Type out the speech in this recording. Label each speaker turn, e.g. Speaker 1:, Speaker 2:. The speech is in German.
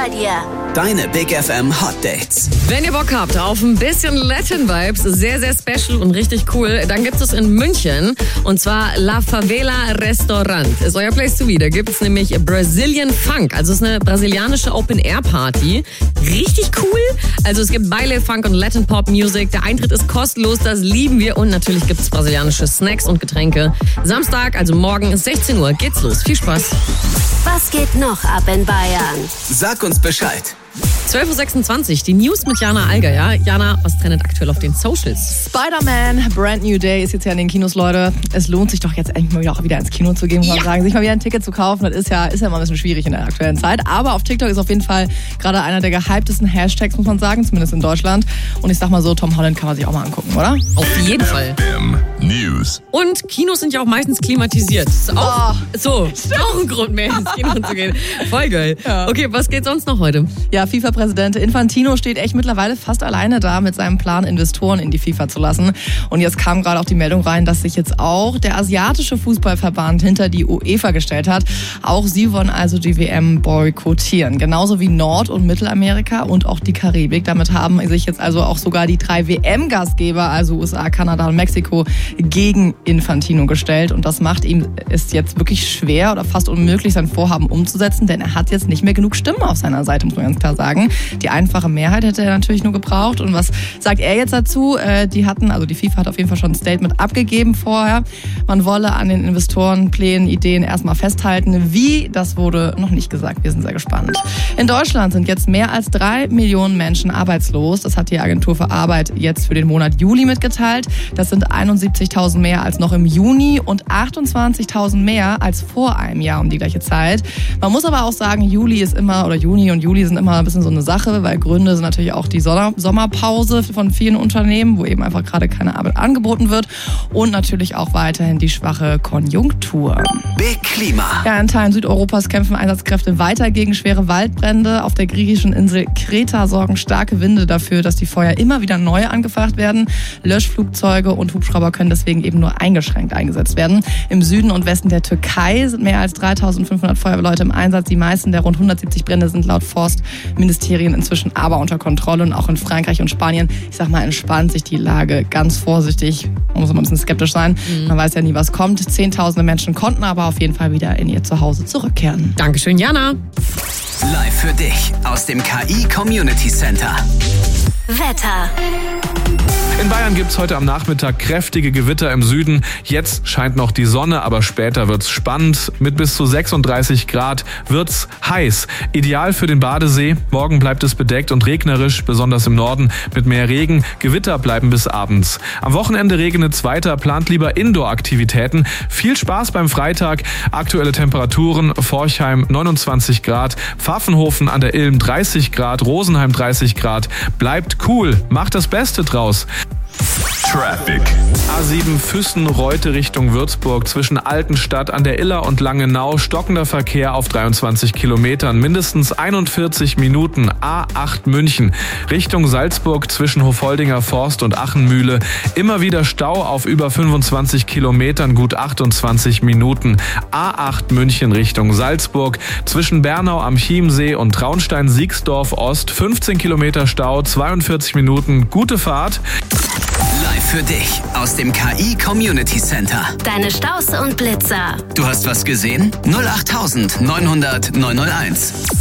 Speaker 1: bei dir.
Speaker 2: Deine Big FM Hot Dates.
Speaker 3: Wenn ihr Bock habt auf ein bisschen Latin-Vibes, sehr, sehr special und richtig cool, dann gibt es in München, und zwar La Favela Restaurant. Ist euer Place to be. Da gibt es nämlich Brazilian Funk. Also es ist eine brasilianische Open-Air-Party. Richtig cool. Also es gibt Baile, Funk und Latin-Pop-Music. Der Eintritt ist kostenlos, das lieben wir. Und natürlich gibt es brasilianische Snacks und Getränke. Samstag, also morgen, 16 Uhr, geht's los. Viel Spaß.
Speaker 1: Was geht noch ab in Bayern?
Speaker 2: Sag uns Bescheid.
Speaker 3: 12.26 Uhr, die News mit Jana Alger. Ja, Jana, was trendet aktuell auf den Socials?
Speaker 4: Spider-Man, Brand New Day ist jetzt ja in den Kinos, Leute. Es lohnt sich doch jetzt endlich mal wieder ins Kino zu gehen, muss man sagen. Sich mal wieder ein Ticket zu kaufen, das ist ja immer ein bisschen schwierig in der aktuellen Zeit. Aber auf TikTok ist auf jeden Fall gerade einer der gehyptesten Hashtags, muss man sagen, zumindest in Deutschland. Und ich sag mal so, Tom Holland kann man sich auch mal angucken, oder?
Speaker 3: Auf jeden Fall.
Speaker 5: News.
Speaker 3: Und Kinos sind ja auch meistens klimatisiert. Ist auch, auch ein Grund mehr, ins Kino zu gehen. Voll geil.
Speaker 4: Ja.
Speaker 3: Okay, was geht sonst noch heute?
Speaker 4: Ja, FIFA-Präsident Infantino steht echt mittlerweile fast alleine da mit seinem Plan, Investoren in die FIFA zu lassen. Und jetzt kam gerade auch die Meldung rein, dass sich jetzt auch der asiatische Fußballverband hinter die UEFA gestellt hat. Auch sie wollen also die WM boykottieren. Genauso wie Nord- und Mittelamerika und auch die Karibik. Damit haben sich jetzt also auch sogar die 3 WM-Gastgeber, also USA, Kanada und Mexiko, gegen Infantino gestellt. Und das macht ihm es jetzt wirklich schwer oder fast unmöglich, sein Vorhaben umzusetzen, denn er hat jetzt nicht mehr genug Stimmen auf seiner Seite, muss man ganz klar sagen. Die einfache Mehrheit hätte er natürlich nur gebraucht. Und was sagt er jetzt dazu? Die FIFA hat auf jeden Fall schon ein Statement abgegeben vorher. Man wolle an den Investorenplänen, Ideen erstmal festhalten. Wie, das wurde noch nicht gesagt. Wir sind sehr gespannt. In Deutschland sind jetzt mehr als 3 Millionen Menschen arbeitslos. Das hat die Agentur für Arbeit jetzt für den Monat Juli mitgeteilt. Das sind 71.000 mehr als noch im Juni und 28.000 mehr als vor einem Jahr um die gleiche Zeit. Man muss aber auch sagen, Juni und Juli sind immer ein bisschen so eine Sache, weil Gründe sind natürlich auch die Sommerpause von vielen Unternehmen, wo eben einfach gerade keine Arbeit angeboten wird, und natürlich auch weiterhin die schwache Konjunktur.
Speaker 2: Big Klima.
Speaker 4: Ja, in Teilen Südeuropas kämpfen Einsatzkräfte weiter gegen schwere Waldbrände. Auf der griechischen Insel Kreta sorgen starke Winde dafür, dass die Feuer immer wieder neu angefacht werden. Löschflugzeuge und Hubschrauber können deswegen eben nur eingeschränkt eingesetzt werden. Im Süden und Westen der Türkei sind mehr als 3.500 Feuerwehrleute im Einsatz. Die meisten der rund 170 Brände sind laut Forstministerien inzwischen aber unter Kontrolle. Und auch in Frankreich und Spanien, ich sag mal, entspannt sich die Lage ganz vorsichtig. Man muss immer ein bisschen skeptisch sein. Man weiß ja nie, was kommt. Zehntausende Menschen konnten aber auf jeden Fall wieder in ihr Zuhause zurückkehren.
Speaker 3: Dankeschön, Jana.
Speaker 2: Live für dich aus dem KI Community Center.
Speaker 1: Wetter.
Speaker 5: In Bayern gibt's heute am Nachmittag kräftige Gewitter im Süden. Jetzt scheint noch die Sonne, aber später wird's spannend. Mit bis zu 36 Grad wird's heiß. Ideal für den Badesee. Morgen bleibt es bedeckt und regnerisch, besonders im Norden mit mehr Regen. Gewitter bleiben bis abends. Am Wochenende regnet's weiter. Plant lieber Indoor-Aktivitäten. Viel Spaß beim Freitag. Aktuelle Temperaturen: Forchheim 29 Grad, Pfaffenhofen an der Ilm 30 Grad, Rosenheim 30 Grad. Bleibt cool. Macht das Beste draus. Traffic. A7 Füssen-Reute Richtung Würzburg zwischen Altenstadt an der Iller und Langenau. Stockender Verkehr auf 23 Kilometern, mindestens 41 Minuten. A8 München Richtung Salzburg zwischen Hofoldinger Forst und Achenmühle. Immer wieder Stau auf über 25 Kilometern, gut 28 Minuten. A8 München Richtung Salzburg zwischen Bernau am Chiemsee und Traunstein-Siegsdorf Ost. 15 Kilometer Stau, 42 Minuten. Gute Fahrt.
Speaker 2: Live für dich aus dem KI Community Center.
Speaker 1: Deine Staus und Blitzer.
Speaker 2: Du hast was gesehen? 08900 901.